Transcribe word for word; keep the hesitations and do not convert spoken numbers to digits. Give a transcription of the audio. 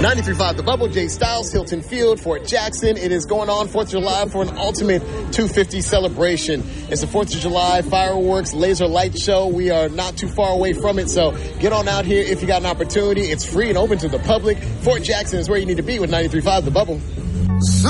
ninety-three point five The Bubble, Jay Styles, Hilton Field, Fort Jackson. It is going on fourth of July for an ultimate two fifty celebration. It's the fourth of July fireworks laser light show. We are not too far away from it, so get on out here if you got an opportunity. It's free and open to the public. Fort Jackson is where you need to be with ninety-three point five The Bubble.